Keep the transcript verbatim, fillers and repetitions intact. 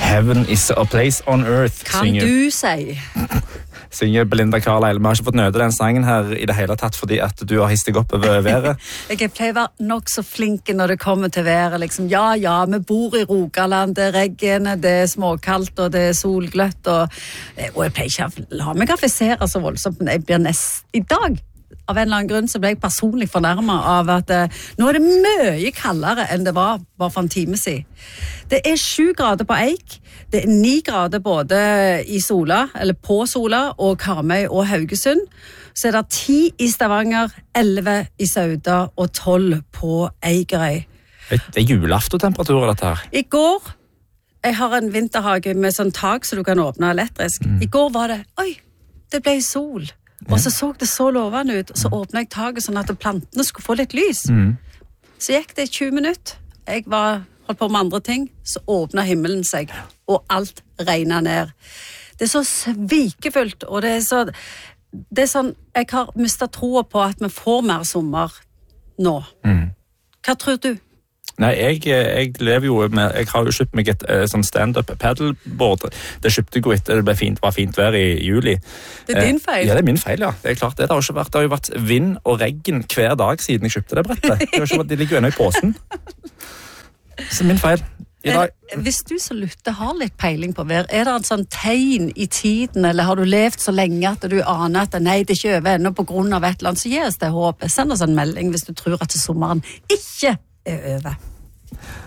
Heaven is a place on earth. Kan synger, du si? synger Belinda Carlisle. Vi har ikke fått nøde den sangen her i det hele tatt, fordi at du har histet opp over været. Jeg pleier å være nok så flink når det kommer til været. Liksom. Ja, ja, vi bor i Rogaland, det er regn, det er småkaldt, og det er solgløtt. Og, og jeg pleier ikke å la meg affisere så voldsomt, men jeg blir nest i dag. Av en eller annen grunn så ble jeg personlig fornærmet av at eh, nå er det mye kaldere enn det var bare for en time siden. Det er sju grader på Eik, det er ni grader både i Sola, eller på Sola, og Karmøy og Haugesund. Så er det ti i Stavanger, elleve i Sauda og tolv på Eigerøy. Det er julaftentemperaturer dette her. I går, jeg har en vinterhage med sånn tak så du kan åpne elektrisk. Mm. I går var det, oi, det ble sol. Og så så det så lovende ut, og så åpnet jeg taget sånn at plantene skulle få litt lys. Mm. Så gikk det tjue minutter. Jeg var holdt på med andre ting, så åpnet himmelen seg, og alt regnet ned. Det er så svikefullt, og det er så... Det er sånn, jeg har mistet troen på at vi får mer sommer nå. Mm. Hva tror du? Nei, jeg, jeg lever jo med, jeg har jo kjøpt meg et sånn stand-up paddleboard. Det kjøpte jeg jo etter det ble fint, var fint vær i juli. Det er din feil? Ja, det er min feil, ja. Det er klart det. Det har, ikke vært, det har jo vært vind og regn hver dag siden jeg kjøpte det brettet. Det, har ikke vært, det ligger jo ennå i posen. Så min feil. I dag. Hvis du så lytter har litt peiling på vær, er det en sånn tegn i tiden, eller har du levd så lenge at du aner at nei, det er ikke over ennå på grunn av et eller annet, så gi oss det håpet. Send oss en melding hvis du tror at sommeren ikke er over.